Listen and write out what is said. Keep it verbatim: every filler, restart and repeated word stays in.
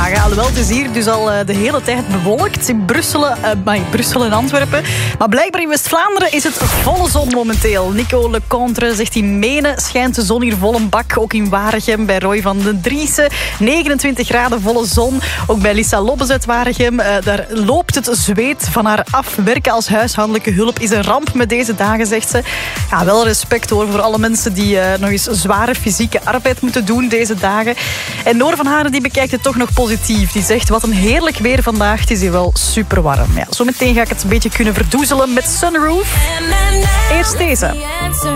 dagen. Alhoewel, het is hier dus al de hele tijd bewolkt. In Brussel, uh, maar in Brussel en Antwerpen. Maar blijkbaar in West-Vlaanderen is het volle zon momenteel. Nico Lecontre zegt in Menen schijnt de zon hier vol een bak. Ook in Waregem bij Roy van den Driessen. negenentwintig graden volle zon. Ook bij Lisa Lobbes uit Waregem. Uh, daar loopt het zweet van haar af. Werken als huishoudelijke hulp is een ramp met deze dagen, zegt ze. Ja, wel respect hoor voor alle mensen die uh, nog eens zware fysieke arbeid moeten doen deze dagen. En Noor van Haren die bekijkt het toch nog positief. Die zegt, wat een heerlijk weer vandaag. Het is hier wel super warm. Ja, zometeen ga ik het een beetje kunnen verdoezelen met Sunroof. Eerst deze.